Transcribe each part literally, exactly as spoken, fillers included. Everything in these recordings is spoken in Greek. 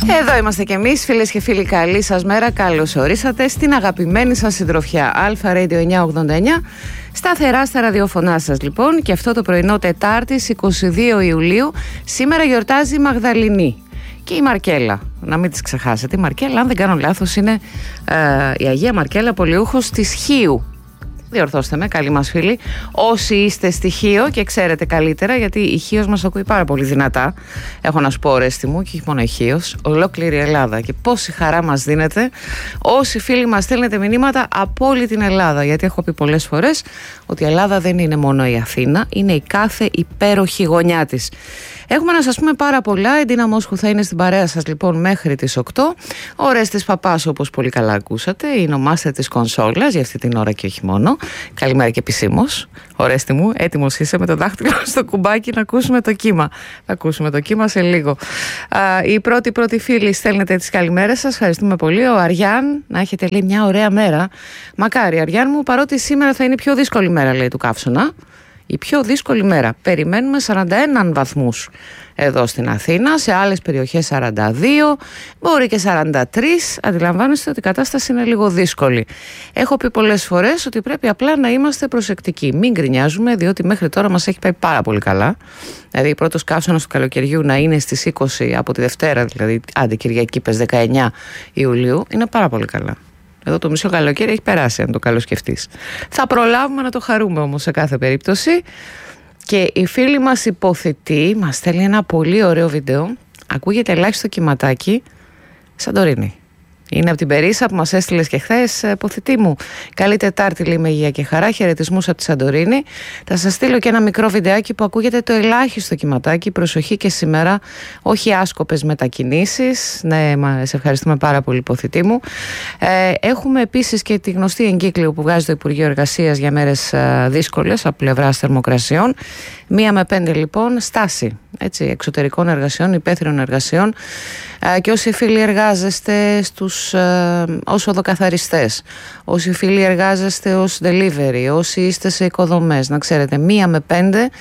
Εδώ είμαστε κι εμείς, φίλες και φίλοι, καλή σας μέρα. Καλώς ορίσατε στην αγαπημένη σας συντροφιά Αλφα Radio εννιακόσια ογδόντα εννιά. Σταθερά στα ραδιοφωνά σας λοιπόν. Και αυτό το πρωινό Τετάρτης εικοστή δεύτερη Ιουλίου. Σήμερα γιορτάζει η Μαγδαληνή και η Μαρκέλα. Να μην τις ξεχάσετε. Η Μαρκέλα, αν δεν κάνω λάθος, είναι ε, η Αγία Μαρκέλα, πολιούχος της Χίου. Διορθώστε με, καλοί μας φίλοι. Όσοι είστε στη Χίο και ξέρετε καλύτερα, γιατί η Χίος μας ακούει πάρα πολύ δυνατά. Έχω να σου πω, Ορέστη μου, και όχι μόνο η Χίος, ολόκληρη η Ελλάδα. Και πόση χαρά μας δίνετε όσοι φίλοι μας στέλνετε μηνύματα από όλη την Ελλάδα. Γιατί έχω πει πολλές φορές ότι η Ελλάδα δεν είναι μόνο η Αθήνα, είναι η κάθε υπέροχη γωνιά της. Έχουμε να σας πούμε πάρα πολλά. Η Ντίνα Μόσχου θα είναι στην παρέα σας λοιπόν μέχρι τις οκτώ. Ο Ορέστης Παπάς, όπως πολύ καλά ακούσατε, είναι ο μάστερ της κονσόλας για αυτή την ώρα και όχι μόνο. Καλημέρα και επισήμως. Ορέστη μου, έτοιμος είσαι με το δάχτυλο στο κουμπάκι να ακούσουμε το κύμα. Θα ακούσουμε το κύμα σε λίγο. Α, οι πρώτοι πρώτοι φίλοι στέλνετε τις καλημέρες σας. Ευχαριστούμε πολύ. Ο Αριάν, να έχετε λέει μια ωραία μέρα. Μακάρι, Αριάν μου, παρότι σήμερα θα είναι η πιο δύσκολη μέρα, λέει, του καύσωνα. Η πιο δύσκολη μέρα. Περιμένουμε σαράντα ένα βαθμούς εδώ στην Αθήνα, σε άλλες περιοχές σαράντα δύο, μπορεί και σαράντα τρία. Αντιλαμβάνεστε ότι η κατάσταση είναι λίγο δύσκολη. Έχω πει πολλές φορές ότι πρέπει απλά να είμαστε προσεκτικοί. Μην γκρινιάζουμε, διότι μέχρι τώρα μας έχει πάει πάρα πολύ καλά. Δηλαδή, πρώτος καύσωνας του καλοκαιριού να είναι στις είκοσι από τη Δευτέρα, δηλαδή, άντε Κυριακή, πες δεκαεννιά Ιουλίου, είναι πάρα πολύ καλά. Εδώ το μισό καλοκαίρι έχει περάσει, αν το καλοσκεφτείς. Θα προλάβουμε να το χαρούμε όμως σε κάθε περίπτωση. Και η φίλη μας υποθητή μας στέλνει ένα πολύ ωραίο βίντεο. Ακούγεται ελάχιστο κυματάκι. Σαντορίνη. Είναι από την Περίσσα που μας έστειλες και χθες. Υποθητή μου, καλή Τετάρτη, λέει, με υγεία και χαρά. Χαιρετισμούς από τη Σαντορίνη. Θα σας στείλω και ένα μικρό βιντεάκι που ακούγεται το ελάχιστο κυματάκι. Προσοχή και σήμερα, όχι άσκοπες μετακινήσεις. Ναι, σε ευχαριστούμε πάρα πολύ, υποθητή μου. Ε, έχουμε επίσης και τη γνωστή εγκύκλιο που βγάζει το Υπουργείο Εργασίας για μέρες δύσκολες από πλευράς θερμοκρασιών. Μία με πέντε λοιπόν, στάση έτσι, εξωτερικών εργασιών, υπαίθριων εργασιών. Ε, και όσοι φίλοι εργάζεστε στους ε, ως οδοκαθαριστές, όσοι φίλοι εργάζεστε ως delivery, όσοι είστε σε οικοδομές, να ξέρετε, μία με πέντε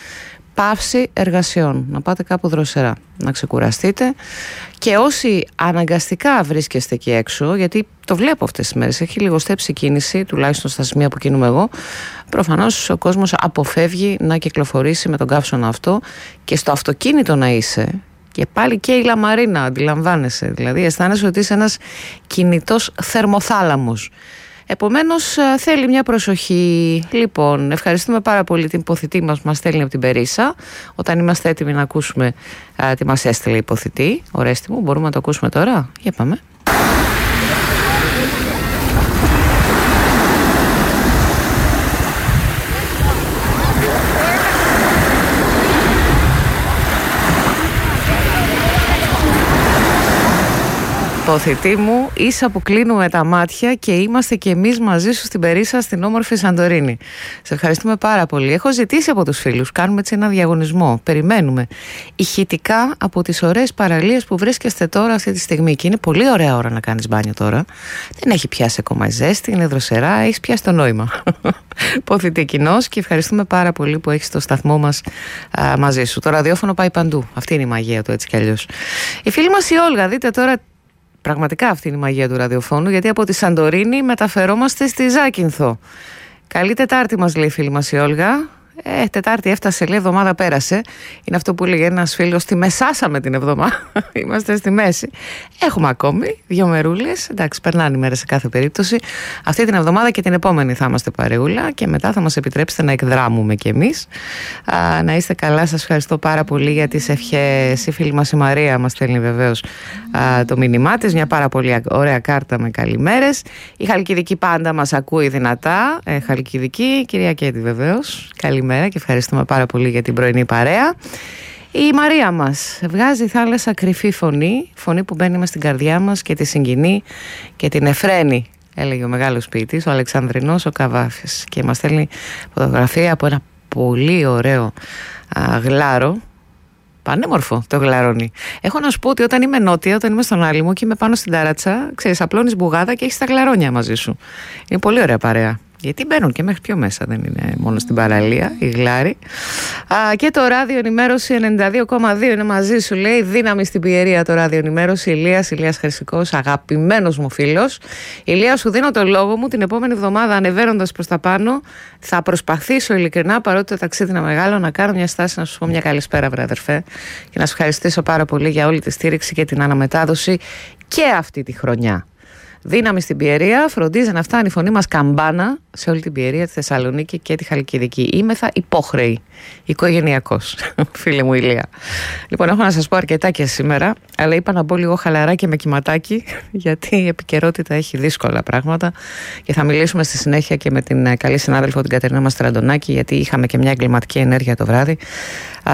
παύση εργασιών, να πάτε κάπου δροσερά, να ξεκουραστείτε. Και όσοι αναγκαστικά βρίσκεστε εκεί έξω, γιατί το βλέπω αυτές τις μέρες, έχει λιγοστέψει η κίνηση, τουλάχιστον στα σημεία που κινούμαι εγώ, προφανώς ο κόσμος αποφεύγει να κυκλοφορήσει με τον καύσωνα αυτό, και στο αυτοκίνητο να είσαι, και πάλι και η λαμαρίνα, αντιλαμβάνεσαι, δηλαδή αισθάνεσαι ότι είσαι ένας κινητός θερμοθάλαμος. Επομένως θέλει μια προσοχή. Λοιπόν, ευχαριστούμε πάρα πολύ την υποθητή μας που μας στέλνει από την Περίσσα. Όταν είμαστε έτοιμοι να ακούσουμε α, τι μας έστειλε η υποθητή, Ορέστη μου, μπορούμε να το ακούσουμε τώρα? Για πάμε. Υποθητή μου, ίσα που κλείνουμε τα μάτια και είμαστε και εμείς μαζί σου στην Περίσσα, στην όμορφη Σαντορίνη. Σε ευχαριστούμε πάρα πολύ. Έχω ζητήσει από τους φίλους, κάνουμε έτσι ένα διαγωνισμό. Περιμένουμε ηχητικά από τις ωραίες παραλίες που βρίσκεστε τώρα αυτή τη στιγμή. Και είναι πολύ ωραία ώρα να κάνεις μπάνιο τώρα. Δεν έχει πιάσει ακόμα η ζέστη, είναι δροσερά, έχεις πιάσει το νόημα. Υποθητή κοινός, και ευχαριστούμε πάρα πολύ που έχεις το σταθμό μας α, μαζί σου. Το ραδιόφωνο πάει παντού. Αυτή είναι η μαγεία του, έτσι κι αλλιώς. Η φίλη μας η Όλγα, δείτε τώρα. Πραγματικά αυτή είναι η μαγεία του ραδιοφώνου, γιατί από τη Σαντορίνη μεταφερόμαστε στη Ζάκυνθο. Καλή Τετάρτη μας λέει η φίλη μας η Όλγα. Ε, Τετάρτη έφτασε, λέει, εβδομάδα πέρασε. Είναι αυτό που έλεγε ένας φίλος, τη μεσάσαμε την εβδομάδα. Είμαστε στη μέση. Έχουμε ακόμη δύο μερούλες. Εντάξει, περνάνε οι μέρες σε κάθε περίπτωση. Αυτή την εβδομάδα και την επόμενη θα είμαστε παρεούλα, και μετά θα μας επιτρέψετε να εκδράμουμε κι εμείς. Α, να είστε καλά, σας ευχαριστώ πάρα πολύ για τις ευχές. Η φίλη μας η Μαρία μας στέλνει βεβαίως α, το μήνυμά της. Μια πάρα πολύ ωραία κάρτα με καλημέρες. Η Χαλκιδική πάντα μας ακούει δυνατά. Ε, Χαλκιδική, κυρία Κέτη βεβαίως. Καλημέρα. Και ευχαριστούμε πάρα πολύ για την πρωινή παρέα. Η Μαρία μας βγάζει θάλασσα κρυφή φωνή, φωνή που μπαίνει μες στην καρδιά μας και τη συγκινεί και την εφραίνει, έλεγε ο μεγάλος ποιητής, ο Αλεξανδρινός ο Καβάφης, και μας στέλνει φωτογραφία από ένα πολύ ωραίο α, γλάρο. Πανέμορφο το γλαρώνει. Έχω να σου πω ότι όταν είμαι νότια, όταν είμαι στον Άλυμο και είμαι πάνω στην τάρατσα, ξέρεις, απλώνεις μπουγάδα και έχεις τα γλαρόνια μαζί σου. Είναι πολύ ωραία παρέα. Γιατί μπαίνουν και μέχρι πιο μέσα, δεν είναι μόνο στην παραλία, η Γλάρη. Α, και το ράδιο ενημέρωση ενενήντα δύο κόμμα δύο είναι μαζί σου, λέει. Δύναμη στην Πιερία το ράδιο ενημέρωση. Ηλίας, Ηλίας Χρυσικός, αγαπημένος μου φίλος. Ηλία, σου δίνω το λόγο μου. Την επόμενη εβδομάδα, ανεβαίνοντας προς τα πάνω, θα προσπαθήσω ειλικρινά, παρότι το ταξίδι είναι μεγάλο, να κάνω μια στάση να σου πω μια καλησπέρα, βρε αδερφέ. Και να σου ευχαριστήσω πάρα πολύ για όλη τη στήριξη και την αναμετάδοση και αυτή τη χρονιά. Δύναμη στην Πιερία, φροντίζει να φτάνει η φωνή μας καμπάνα σε όλη την Πιερία, τη Θεσσαλονίκη και τη Χαλκιδική. Είμεθα υπόχρεοι, οικογενειακός, φίλε μου Ηλία. Λοιπόν, έχω να σας πω αρκετά και σήμερα, αλλά είπα να μπω λίγο χαλαρά και με κυματάκι, γιατί η επικαιρότητα έχει δύσκολα πράγματα και θα μιλήσουμε στη συνέχεια και με την καλή συνάδελφο την Κατερίνα Μαστραντονάκη, γιατί είχαμε και μια εγκληματική ενέργεια το βράδυ. Α,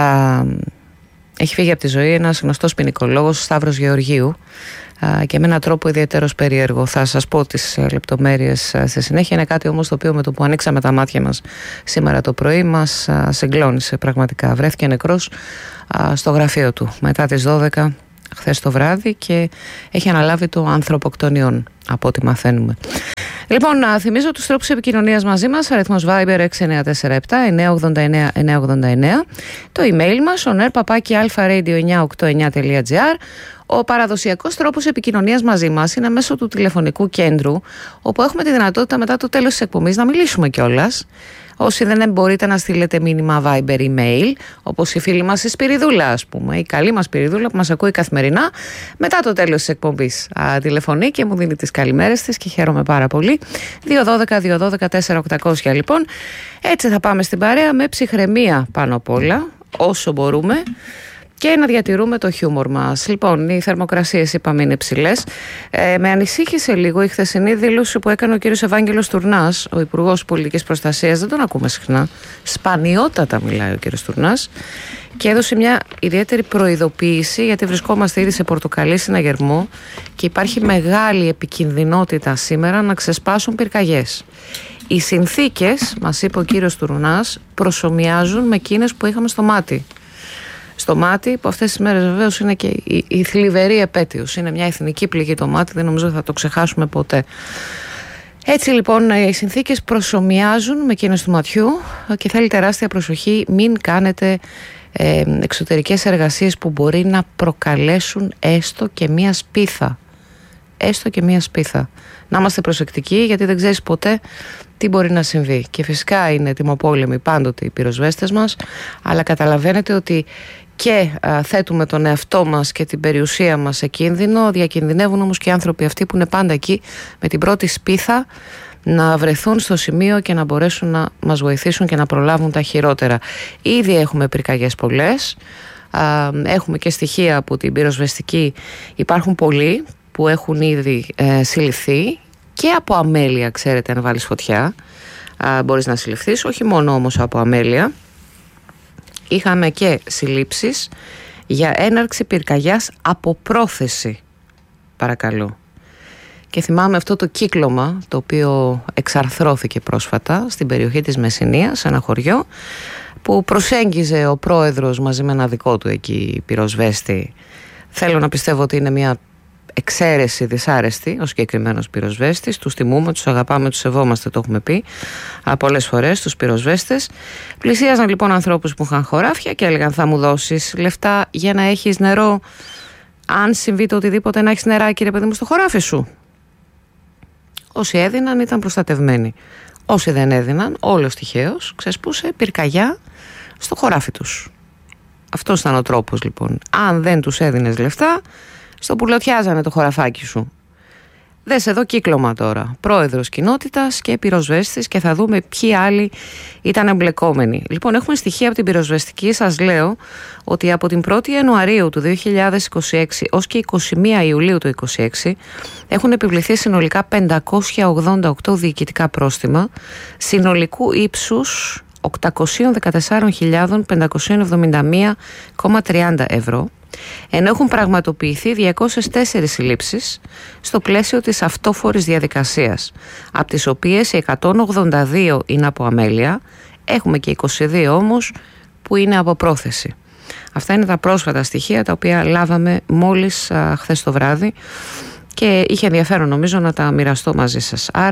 έχει φύγει από τη ζωή ένας γνωστός ποινικολόγος, Σταύρος Γεωργίου, και με έναν τρόπο ιδιαίτερος περίεργο. Θα σας πω τις λεπτομέρειες στη συνέχεια. Είναι κάτι όμως το οποίο με το που ανοίξαμε τα μάτια μας σήμερα το πρωί μας συγκλώνησε πραγματικά. Βρέθηκε νεκρός στο γραφείο του μετά τις δώδεκα χθες το βράδυ και έχει αναλάβει το ανθρωποκτονιών, από ό,τι μαθαίνουμε. Λοιπόν, να θυμίζω τους τρόπους επικοινωνίας μαζί μας. Αριθμός Viber έξι εννιά τέσσερα επτά εννιά ογδόντα εννιά εννιά ογδόντα εννιά. Το email μας oner παπάκι alpharadio εννιά οκτώ εννιά τελεία τζι άρ. Ο παραδοσιακός τρόπος επικοινωνίας μαζί μας είναι μέσω του τηλεφωνικού κέντρου, όπου έχουμε τη δυνατότητα μετά το τέλος της εκπομπής να μιλήσουμε κιόλας. Όσοι δεν μπορείτε να στείλετε μήνυμα Viber email, όπως η φίλη μας η Σπυριδούλα, ας πούμε, η καλή μας Σπυριδούλα που μας ακούει καθημερινά, μετά το τέλος της εκπομπής α, τηλεφωνεί και μου δίνει τις καλημέρες της και χαίρομαι πάρα πολύ. δύο ένα δύο δύο ένα τέσσερα οκτακόσια λοιπόν. Έτσι θα πάμε στην παρέα με ψυχραιμία πάνω απ' όλα, όσο μπορούμε. Και να διατηρούμε το χιούμορ μας. Λοιπόν, οι θερμοκρασίες είπαμε είναι ψηλές. Ε, με ανησύχησε λίγο η χθεσινή δήλωση που έκανε ο κύριος Ευάγγελος Τουρνάς, ο Υπουργός Πολιτικής Προστασίας. Δεν τον ακούμε συχνά. Σπανιότατα μιλάει ο κύριος Τουρνάς. Και έδωσε μια ιδιαίτερη προειδοποίηση, γιατί βρισκόμαστε ήδη σε πορτοκαλί συναγερμό και υπάρχει μεγάλη επικινδυνότητα σήμερα να ξεσπάσουν πυρκαγιές. Οι συνθήκες, μας είπε ο κύριος Τουρνάς, προσομοιάζουν με εκείνες που είχαμε στο μάτι. Στο μάτι, που αυτές τις μέρες βεβαίως είναι και η, η θλιβερή επέτειος. Είναι μια εθνική πληγή το μάτι, δεν νομίζω θα το ξεχάσουμε ποτέ. Έτσι λοιπόν οι συνθήκες προσομοιάζουν με εκείνες του ματιού και θέλει τεράστια προσοχή. Μην κάνετε ε, εξωτερικές εργασίες που μπορεί να προκαλέσουν έστω και μια σπίθα. Έστω και μια σπίθα. Να είμαστε προσεκτικοί, γιατί δεν ξέρεις ποτέ τι μπορεί να συμβεί. Και φυσικά είναι τιμοπόλεμοι πάντοτε οι πυροσβέστες μας, αλλά καταλαβαίνετε ότι και α, θέτουμε τον εαυτό μας και την περιουσία μας σε κίνδυνο. Διακινδυνεύουν όμως και οι άνθρωποι αυτοί που είναι πάντα εκεί με την πρώτη σπίθα να βρεθούν στο σημείο και να μπορέσουν να μας βοηθήσουν και να προλάβουν τα χειρότερα. Ήδη έχουμε πυρκαγιές πολλές, α, έχουμε και στοιχεία από την πυροσβεστική. Υπάρχουν πολλοί που έχουν ήδη ε, συλληφθεί και από αμέλεια, ξέρετε, αν βάλεις φωτιά α, μπορείς να συλληφθείς, όχι μόνο όμως από αμέλεια. Είχαμε και συλλήψεις για έναρξη πυρκαγιάς από πρόθεση, παρακαλώ. Και θυμάμαι αυτό το κύκλωμα το οποίο εξαρθρώθηκε πρόσφατα στην περιοχή της Μεσσηνίας, σε ένα χωριό, που προσέγγιζε ο πρόεδρος μαζί με ένα δικό του εκεί πυροσβέστη. Θέλω να πιστεύω ότι είναι μια εξαίρεση δυσάρεστη ο συγκεκριμένος πυροσβέστης. Τους τιμούμε, τους αγαπάμε, τους σεβόμαστε, το έχουμε πει πολλές φορές τους πυροσβέστες. Πλησίαζαν λοιπόν ανθρώπους που είχαν χωράφια και έλεγαν: θα μου δώσεις λεφτά για να έχεις νερό, αν συμβεί το οτιδήποτε, να έχεις νεράκι, ρε παιδί μου, στο χωράφι σου. Όσοι έδιναν ήταν προστατευμένοι. Όσοι δεν έδιναν, όλος τυχαίως ξεσπούσε πυρκαγιά στο χωράφι τους. Αυτός ήταν ο τρόπος λοιπόν. Αν δεν τους έδινες λεφτά, στο πουλωτιάζανε το χωραφάκι σου. Δες εδώ κύκλωμα τώρα. Πρόεδρος κοινότητας και πυροσβέστης, και θα δούμε ποιοι άλλοι ήταν εμπλεκόμενοι. Λοιπόν, έχουμε στοιχεία από την πυροσβεστική. Σας λέω ότι από την πρώτη Ιανουαρίου του δύο χιλιάδες είκοσι έξι ως και είκοσι μία Ιουλίου του είκοσι έξι έχουν επιβληθεί συνολικά πεντακόσια ογδόντα οκτώ διοικητικά πρόστιμα συνολικού ύψους οκτακόσιες δεκατέσσερις χιλιάδες πεντακόσιες εβδομήντα μία κόμμα τριάντα ευρώ, ενώ έχουν πραγματοποιηθεί διακόσιες τέσσερις συλλήψεις στο πλαίσιο της αυτόφορης διαδικασίας, από τις οποίες εκατόν ογδόντα δύο είναι από αμέλεια, έχουμε και είκοσι δύο όμως που είναι από πρόθεση. Αυτά είναι τα πρόσφατα στοιχεία τα οποία λάβαμε μόλις α, χθες το βράδυ και είχε ενδιαφέρον νομίζω να τα μοιραστώ μαζί σας. Άρα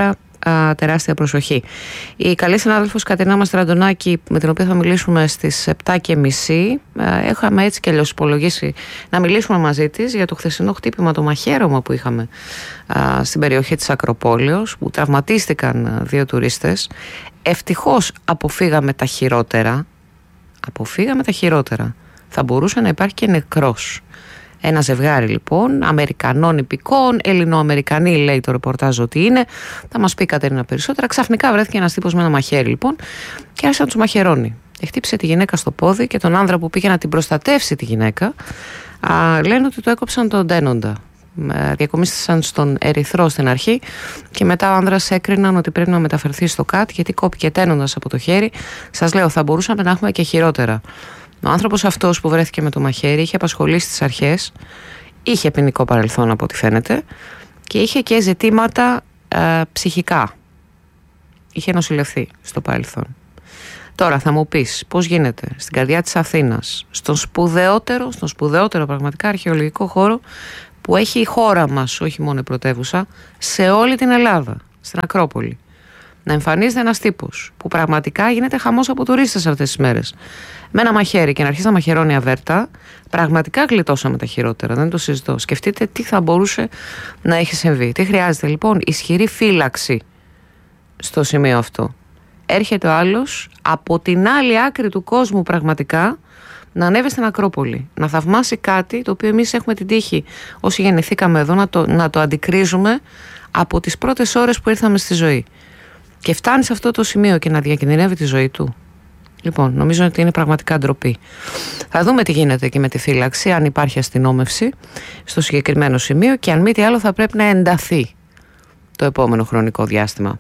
α, τεράστια προσοχή. Η καλή συνάδελφος Κατερίνα Μαστραντονάκη, με την οποία θα μιλήσουμε στις επτά και μισή, έχαμε έτσι και αλλιώς υπολογίσει να μιλήσουμε μαζί της για το χθεσινό χτύπημα, το μαχαίρωμα που είχαμε α, στην περιοχή της Ακροπόλεως, που τραυματίστηκαν δύο τουρίστες. Ευτυχώς αποφύγαμε τα χειρότερα. Αποφύγαμε τα χειρότερα. Θα μπορούσε να υπάρχει και νεκρός. Ένα ζευγάρι λοιπόν, Αμερικανών υπηκών, Ελληνοαμερικανοί λέει το ρεπορτάζ ότι είναι. Θα μας πει Κατερίνα περισσότερα. Ξαφνικά βρέθηκε ένας τύπος με ένα μαχαίρι λοιπόν και άρχισε να τους μαχαιρώνει. Χτύπησε τη γυναίκα στο πόδι και τον άνδρα που πήγε να την προστατεύσει τη γυναίκα. Α, λένε ότι το έκοψαν τον τένοντα. Διακομίστησαν στον ερυθρό στην αρχή και μετά ο άνδρας έκριναν ότι πρέπει να μεταφερθεί στο ΚΑΤ γιατί κόπηκε τένοντας από το χέρι. Σας λέω, θα μπορούσαμε να έχουμε και χειρότερα. Ο άνθρωπος αυτός που βρέθηκε με το μαχαίρι είχε απασχολήσει τις αρχές, είχε ποινικό παρελθόν από ό,τι φαίνεται και είχε και ζητήματα ε, ψυχικά. Είχε νοσηλευθεί στο παρελθόν. Τώρα θα μου πεις πώς γίνεται στην καρδιά της Αθήνας, στον σπουδαιότερο, στον σπουδαιότερο πραγματικά αρχαιολογικό χώρο που έχει η χώρα μας, όχι μόνο η πρωτεύουσα, σε όλη την Ελλάδα, στην Ακρόπολη, να εμφανίζεται ένας τύπος που πραγματικά γίνεται χαμός από τουρίστες αυτές τις μέρες, με ένα μαχαίρι και να αρχίσει να μαχαιρώνει αβέρτα. Πραγματικά γλιτώσαμε τα χειρότερα, δεν το συζητώ. Σκεφτείτε τι θα μπορούσε να έχει συμβεί. Τι χρειάζεται λοιπόν? Ισχυρή φύλαξη στο σημείο αυτό. Έρχεται ο άλλος από την άλλη άκρη του κόσμου πραγματικά να ανέβει στην Ακρόπολη, να θαυμάσει κάτι το οποίο εμείς έχουμε την τύχη όσοι γεννηθήκαμε εδώ να το, να το αντικρίζουμε από τις πρώτες ώρες που ήρθαμε στη ζωή. Και φτάνει σε αυτό το σημείο και να διακινδυνεύει τη ζωή του. Λοιπόν, νομίζω ότι είναι πραγματικά ντροπή. Θα δούμε τι γίνεται και με τη φύλαξη, αν υπάρχει αστυνόμευση στο συγκεκριμένο σημείο και αν μη τι άλλο θα πρέπει να ενταθεί το επόμενο χρονικό διάστημα.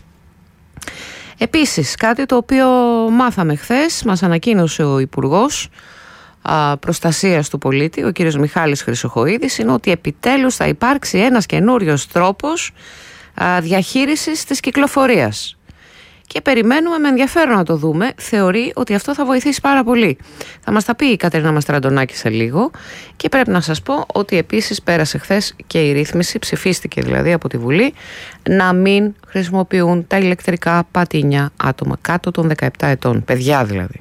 Επίσης, κάτι το οποίο μάθαμε χθες, μας ανακοίνωσε ο Υπουργός Προστασίας του Πολίτη, ο κύριος Μιχάλης Χρυσοχοΐδης, είναι ότι επιτέλους θα υπάρξει ένας καινούριος τρόπος διαχείρισης της κυκλοφορίας. Και περιμένουμε με ενδιαφέρον να το δούμε. Θεωρεί ότι αυτό θα βοηθήσει πάρα πολύ. Θα μας τα πει η Κατερίνα Μαστραντονάκη σε λίγο. Και πρέπει να σας πω ότι επίσης πέρασε χθες και η ρύθμιση, ψηφίστηκε δηλαδή από τη Βουλή, να μην χρησιμοποιούν τα ηλεκτρικά πατίνια άτομα κάτω των δεκαεπτά ετών. Παιδιά δηλαδή.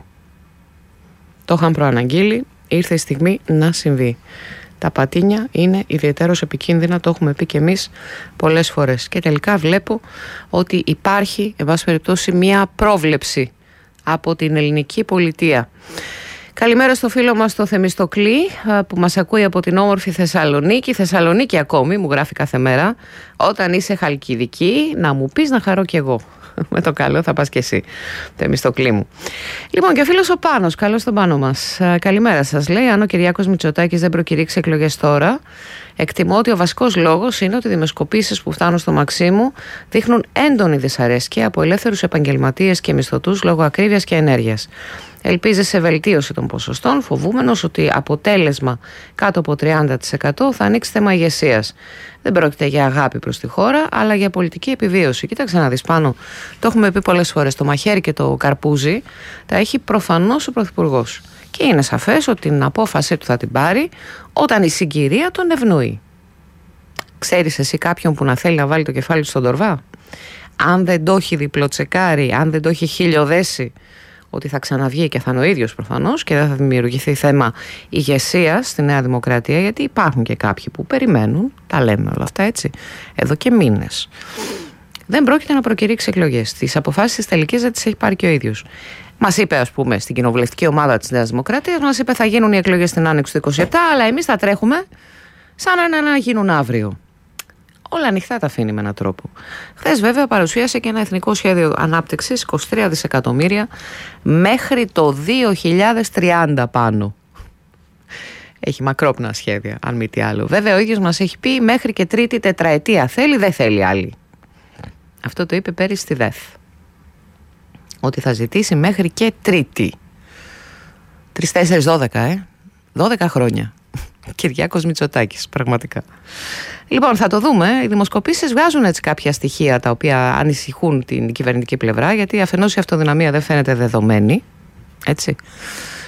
Το είχαν προαναγγείλει, ήρθε η στιγμή να συμβεί. Τα πατίνια είναι ιδιαιτέρως επικίνδυνα, το έχουμε πει και εμείς πολλές φορές. Και τελικά βλέπω ότι υπάρχει, εν πάση περιπτώσει, μια πρόβλεψη από την ελληνική πολιτεία. Καλημέρα στο φίλο μας το Θεμιστοκλή που μας ακούει από την όμορφη Θεσσαλονίκη. Θεσσαλονίκη ακόμη, μου γράφει κάθε μέρα. Όταν είσαι χαλκιδική, να μου πεις να χαρώ κι εγώ. Με το καλό θα πας και εσύ, Θεμιστοκλή μου. Λοιπόν, και ο φίλος ο Πάνος, καλώς τον Πάνο μας. Καλημέρα σας, λέει. Αν ο Κυριάκος Μητσοτάκης δεν προκηρύξει εκλογές τώρα, εκτιμώ ότι ο βασικός λόγος είναι ότι οι δημοσκοπήσεις που φτάνουν στο Μαξίμου δείχνουν έντονη δυσαρέσκεια από ελεύθερους επαγγελματίες και μισθωτούς λόγω ακρίβειας και ενέργειας. Ελπίζει σε βελτίωση των ποσοστών, φοβούμενος ότι αποτέλεσμα κάτω από τριάντα τοις εκατό θα ανοίξει θέμα ηγεσίας. Δεν πρόκειται για αγάπη προς τη χώρα, αλλά για πολιτική επιβίωση. Κοίταξε να δεις πάνω, το έχουμε πει πολλές φορές, το μαχαίρι και το καρπούζι τα έχει προφανώς ο Πρωθυπουργός. Και είναι σαφές ότι την απόφαση του θα την πάρει όταν η συγκυρία τον ευνοεί. Ξέρεις εσύ κάποιον που να θέλει να βάλει το κεφάλι του στον τορβά? Αν δεν το έχει διπλοτσεκάρει, αν δεν το έχει χιλιοδέσει ότι θα ξαναβγεί και θα είναι ο ίδιος προφανώς και δεν θα δημιουργηθεί θέμα ηγεσίας στη Νέα Δημοκρατία, γιατί υπάρχουν και κάποιοι που περιμένουν, τα λέμε όλα αυτά έτσι, εδώ και μήνες. Δεν πρόκειται να προκηρύξει εκλογές. Τις αποφάσεις της τελικής δεν τις έχει πάρει και ο ίδιος. Μας είπε, ας πούμε, στην κοινοβουλευτική ομάδα της Νέας Δημοκρατίας, μας είπε θα γίνουν οι εκλογές στην Άνοιξη του είκοσι επτά, αλλά εμείς θα τρέχουμε σαν να, να γίνουν αύριο. Όλα ανοιχτά τα αφήνει με έναν τρόπο. Χθες βέβαια παρουσίασε και ένα εθνικό σχέδιο ανάπτυξης είκοσι τρία δισεκατομμύρια μέχρι το δύο χιλιάδες τριάντα πάνω. Έχει μακρόπνοα σχέδια, αν μη τι άλλο. Βέβαια ο ίδιος μας έχει πει μέχρι και τρίτη τετραετία θέλει, δεν θέλει άλλη. Αυτό το είπε πέρυσι στη ΔΕΘ. Ότι θα ζητήσει μέχρι και τρίτη. Τρεις, τέσσερις, δώδεκα, ε. Δώδεκα χρόνια. Κυριάκος Μητσοτάκης, πραγματικά. Λοιπόν, θα το δούμε. Οι δημοσκοπήσεις βγάζουν έτσι κάποια στοιχεία τα οποία ανησυχούν την κυβερνητική πλευρά, γιατί αφενός η αυτοδυναμία δεν φαίνεται δεδομένη. Έτσι.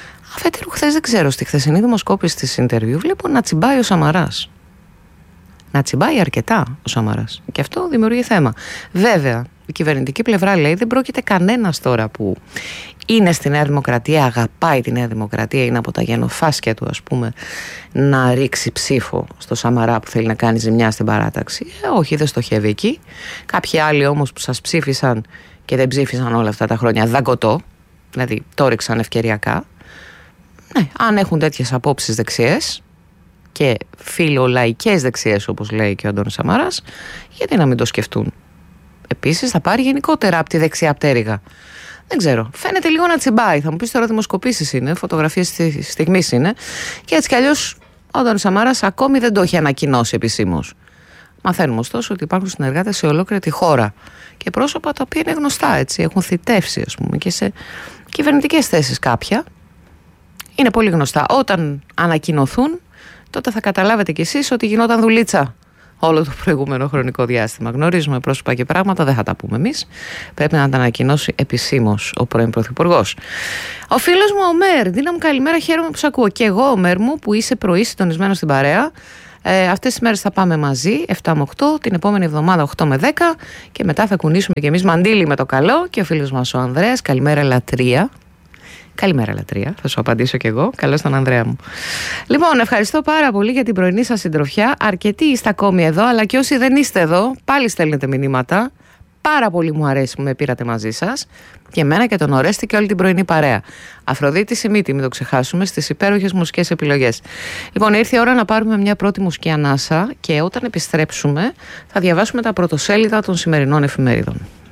Αφετέρου, χθες δεν ξέρω, στη χθεσινή δημοσκόπηση της Ιντερβιού βλέπω να τσιμπάει ο Σαμαράς. να τσιμπάει αρκετά ο Σαμαράς. Και αυτό δημιουργεί θέμα. Βέβαια, η κυβερνητική πλευρά λέει δεν πρόκειται κανένας τώρα που είναι στη Νέα Δημοκρατία, αγαπάει τη Νέα Δημοκρατία, είναι από τα γενοφάσκια του, ας πούμε, να ρίξει ψήφο στο Σαμαρά που θέλει να κάνει ζημιά στην παράταξη. Ε, όχι, δεν στοχεύει εκεί. Κάποιοι άλλοι όμως που σας ψήφισαν και δεν ψήφισαν όλα αυτά τα χρόνια, δαγκωτό, δηλαδή το ρίξαν ευκαιριακά. Ναι, αν έχουν τέτοιες απόψεις δεξιές και φιλολαϊκές δεξιές, όπως λέει και ο Αντώνης Σαμαράς, γιατί να μην το σκεφτούν. Επίσης θα πάρει γενικότερα από τη δεξιά πτέρυγα. Δεν ξέρω. Φαίνεται λίγο να τσιμπάει. Θα μου πεις τώρα δημοσκοπήσεις είναι, φωτογραφίες τη στιγμής είναι. Και έτσι κι αλλιώς ο Αντώνης Σαμαράς ακόμη δεν το έχει ανακοινώσει επισήμως. Μαθαίνουμε ωστόσο ότι υπάρχουν συνεργάτες σε ολόκληρη τη χώρα και πρόσωπα τα οποία είναι γνωστά, έτσι. Έχουν θητεύσει, ας πούμε, και σε κυβερνητικές θέσεις κάποια. Είναι πολύ γνωστά. Όταν ανακοινωθούν, τότε θα καταλάβετε κι εσείς ότι γινόταν δουλίτσα όλο το προηγούμενο χρονικό διάστημα. Γνωρίζουμε πρόσωπα και πράγματα, δεν θα τα πούμε εμείς. Πρέπει να τα ανακοινώσει επισήμως ο πρώην Πρωθυπουργός. Ο φίλος μου ο Μέρ, Δίνα μου καλημέρα, χαίρομαι που σ' ακούω. Και εγώ ο Μέρ μου που είσαι πρωί συντονισμένο στην παρέα. Ε, αυτές τις μέρες θα πάμε μαζί, επτά με οκτώ, την επόμενη εβδομάδα οκτώ με δέκα και μετά θα κουνήσουμε κι εμείς μαντίλι με το καλό. Και ο φίλος μας ο Ανδρέας, καλημέρα λατρεία. Καλημέρα λατρεία, θα σου απαντήσω κι εγώ. Καλώς τον Ανδρέα μου. Λοιπόν, ευχαριστώ πάρα πολύ για την πρωινή σας συντροφιά. Αρκετοί είστε ακόμη εδώ, αλλά και όσοι δεν είστε εδώ, πάλι στέλνετε μηνύματα. Πάρα πολύ μου αρέσει που με πήρατε μαζί σας. Και εμένα και τον Ορέστη και όλη την πρωινή παρέα. Αφροδίτη Σιμίτη, μην το ξεχάσουμε, στις υπέροχες μουσικές επιλογές. Λοιπόν, ήρθε η ώρα να πάρουμε μια πρώτη μουσική ανάσα και όταν επιστρέψουμε θα διαβάσουμε τα πρωτοσέλιδα των σημερινών εφημερίδων.